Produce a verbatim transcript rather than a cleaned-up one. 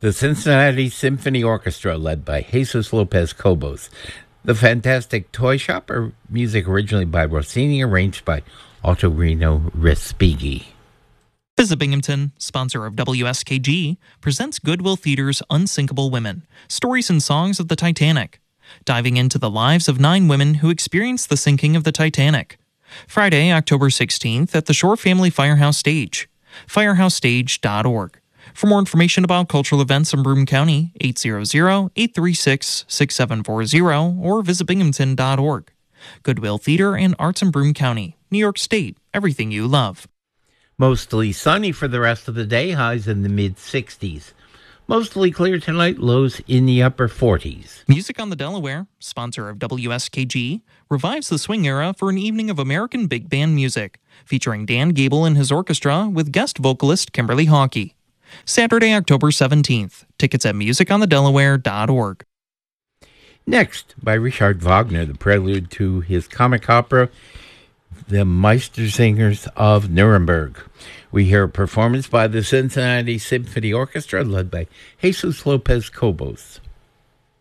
The Cincinnati Symphony Orchestra, led by Jesus Lopez Cobos. The Fantastic Toy Shop, or music originally by Rossini, arranged by Ottorino Respighi. Visit Binghamton, sponsor of W S K G, presents Goodwill Theater's Unsinkable Women, Stories and Songs of the Titanic, diving into the lives of nine women who experienced the sinking of the Titanic. Friday, October sixteenth at the Shore Family Firehouse Stage, firehouse stage dot org. For more information about cultural events in Broome County, eight hundred, eight three six, six seven four zero or visit binghamton dot org. Goodwill Theater and Arts in Broome County, New York State, everything you love. Mostly sunny for the rest of the day, highs in the mid-sixties. Mostly clear tonight, lows in the upper forties. Music on the Delaware, sponsor of W S K G, revives the swing era for an evening of American big band music, featuring Dan Gable and his orchestra with guest vocalist Kimberly Hawkey. Saturday, October seventeenth. Tickets at music on the delaware dot org. Next, by Richard Wagner, the prelude to his comic opera, The Meistersingers of Nuremberg. We hear a performance by the Cincinnati Symphony Orchestra, led by Jesus Lopez Cobos.